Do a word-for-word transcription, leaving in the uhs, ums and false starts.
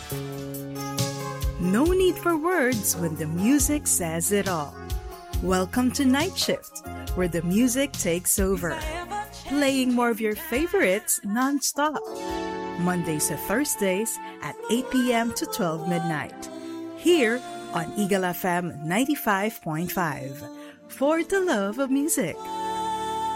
No need for words when the music says it all. Welcome to Night Shift, where the music takes over, playing more of your favorites non-stop. Mondays to Thursdays at eight p.m. to twelve midnight. Here on Eagle F M ninety-five point five. For the love of music.